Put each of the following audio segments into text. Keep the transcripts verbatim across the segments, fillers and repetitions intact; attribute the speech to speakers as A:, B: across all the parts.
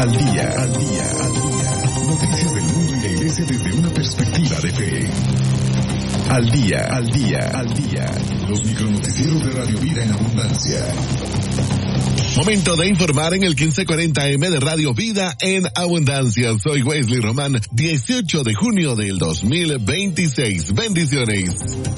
A: Al día, al día, al día. Noticias del mundo y la iglesia desde una perspectiva de fe. Al día, al día, al día. Los micronoticieros de Radio Vida en Abundancia.
B: Momento de informar en el quince cuarenta eme de Radio Vida en Abundancia. Soy Wesley Román, dieciocho de junio del dos mil veintiséis. Bendiciones.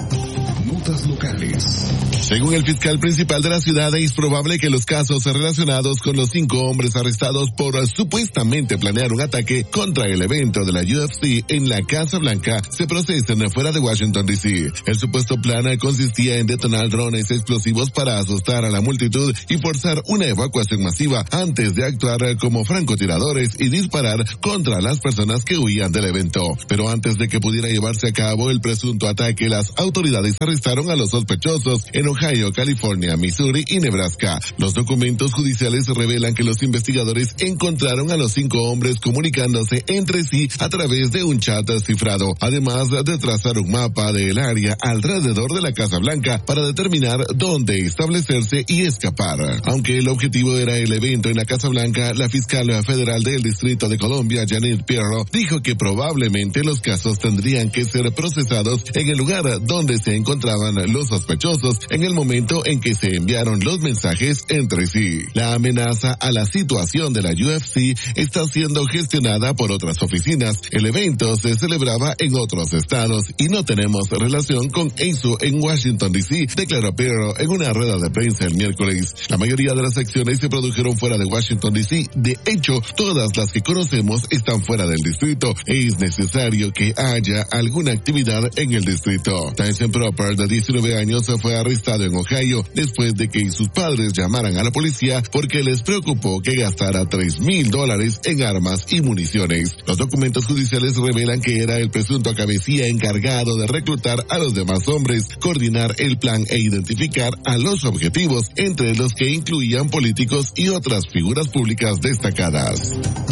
A: Notas locales.
B: Según el fiscal principal de la ciudad, es probable que los casos relacionados con los cinco hombres arrestados por supuestamente planear un ataque contra el evento de la U F C en la Casa Blanca se procesen fuera de Washington, D C. El supuesto plan consistía en detonar drones explosivos para asustar a la multitud y forzar una evacuación masiva antes de actuar como francotiradores y disparar contra las personas que huían del evento. Pero antes de que pudiera llevarse a cabo el presunto ataque, las autoridades arrestaron a los sospechosos en Ohio, California, Missouri y Nebraska. Los documentos judiciales revelan que los investigadores encontraron a los cinco hombres comunicándose entre sí a través de un chat cifrado, además de trazar un mapa del área alrededor de la Casa Blanca para determinar dónde establecerse y escapar. Aunque el objetivo era el evento en la Casa Blanca, la fiscal federal del Distrito de Columbia, Janet Pierro, dijo que probablemente los casos tendrían que ser procesados en el lugar donde se encontraban los sospechosos en el momento en que se enviaron los mensajes entre sí. La amenaza a la situación de la U F C está siendo gestionada por otras oficinas. El evento se celebraba en otros estados y no tenemos relación con eso en Washington, D C, declaró Pierro en una rueda de prensa el miércoles. La mayoría de las acciones se produjeron fuera de Washington, D C. De hecho, todas las que conocemos están fuera del distrito. Es necesario que haya alguna actividad en el distrito. Tyson Proper, de diecinueve años, fue arrestado en Ohio después de que sus padres llamaran a la policía porque les preocupó que gastara tres mil dólares en armas y municiones. Los documentos judiciales revelan que era el presunto cabecilla encargado de reclutar a los demás hombres, coordinar el plan e identificar a los objetivos, entre los que incluían políticos y otras figuras públicas destacadas.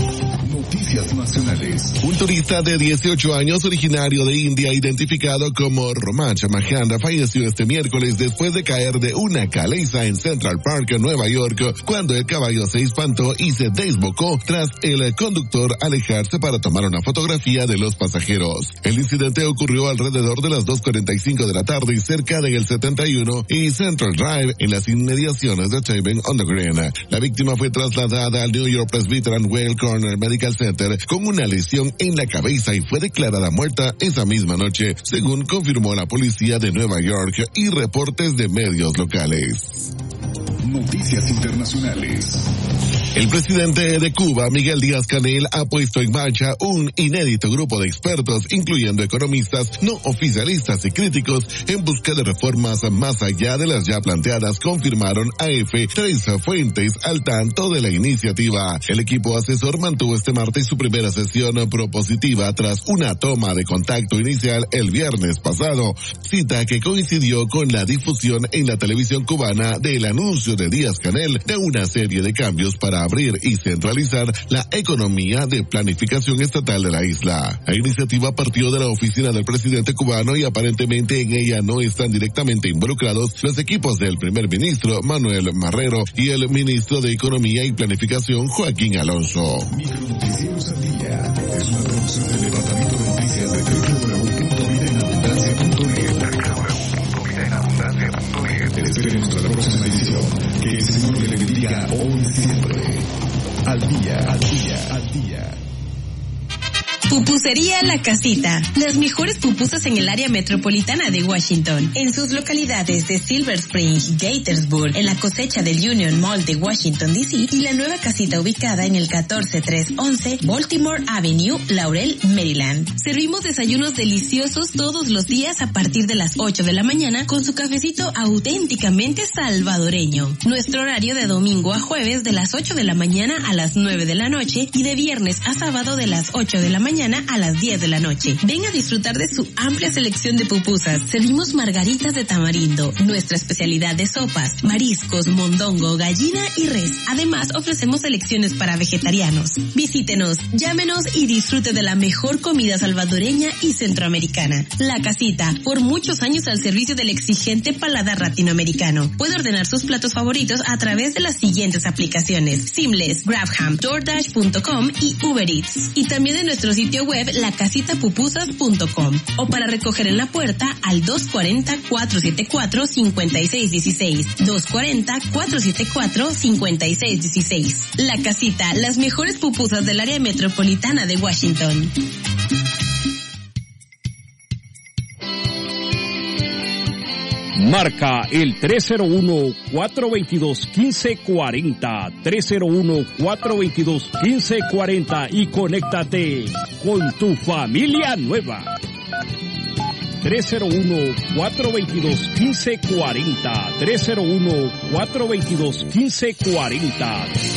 A: Noticias nacionales.
B: Un turista de dieciocho años originario de India identificado como Romancha Mahanda falleció este miércoles después de caer de una caleza en Central Park, Nueva York, cuando el caballo se espantó y se desbocó tras el conductor alejarse para tomar una fotografía de los pasajeros. El incidente ocurrió alrededor de las dos cuarenta y cinco de la tarde cerca del setenta y uno y Central Drive en las inmediaciones de Taven on the Green. La víctima fue trasladada al New York Presbyterian Weill Corner Medical Center con una lesión en la cabeza y fue declarada muerta esa misma noche, según confirmó la policía de Nueva York y reportes de medios locales.
A: Noticias internacionales.
B: El presidente de Cuba, Miguel Díaz-Canel, ha puesto en marcha un inédito grupo de expertos, incluyendo economistas, no oficialistas y críticos, en busca de reformas más allá de las ya planteadas, confirmaron A F tres fuentes al tanto de la iniciativa. El equipo asesor mantuvo este martes su primera sesión propositiva tras una toma de contacto inicial el viernes pasado, cita que coincidió con la difusión en la televisión cubana del anuncio de Díaz-Canel de una serie de cambios para abrir y centralizar la economía de planificación estatal de la isla. La iniciativa partió de la oficina del presidente cubano y aparentemente en ella no están directamente involucrados los equipos del primer ministro Manuel Marrero y el ministro de Economía y Planificación Joaquín Alonso.
A: Micronoticieros al día es una producción del Departamento de Noticias de doble u doble u doble u punto vida en abundancia punto net. doble u doble u doble u punto vida en abundancia punto net. Esperen nuestra próxima edición. Que el Señor le bendiga hoy y siempre. Al día, al día, al día.
C: Pupusería La Casita. Las mejores pupusas en el área metropolitana de Washington. En sus localidades de Silver Spring, Gaithersburg, en la cosecha del Union Mall de Washington, D C y la nueva casita ubicada en el catorce trescientos once Baltimore Avenue, Laurel, Maryland. Servimos desayunos deliciosos todos los días a partir de las ocho de la mañana con su cafecito auténticamente salvadoreño. Nuestro horario de domingo a jueves de las ocho de la mañana a las nueve de la noche y de viernes a sábado de las ocho de la mañana mañana a las diez de la noche. Ven a disfrutar de su amplia selección de pupusas. Servimos margaritas de tamarindo, nuestra especialidad de sopas, mariscos, mondongo, gallina y res. Además, ofrecemos selecciones para vegetarianos. Visítenos, llámenos y disfrute de la mejor comida salvadoreña y centroamericana. La Casita, por muchos años al servicio del exigente paladar latinoamericano. Puede ordenar sus platos favoritos a través de las siguientes aplicaciones: Seamless, Grabham, DoorDash punto com y Uber Eats. Y también en nuestro sitio web la casita pupusas punto com. O para recoger en la puerta al dos cuarenta, cuatrocientos setenta y cuatro, cincuenta y seis dieciséis. dos cuarenta, cuatrocientos setenta y cuatro, cincuenta y seis dieciséis. La Casita, las mejores pupusas del área metropolitana de Washington.
D: Marca el tres cero uno, cuatro dos dos, uno cinco cuatro cero, tres cero uno, cuatro dos dos, uno cinco cuatro cero y conéctate con tu familia nueva. tres cero uno, cuatro dos dos, uno cinco cuatro cero, tres cero uno, cuatro dos dos, uno cinco cuatro cero.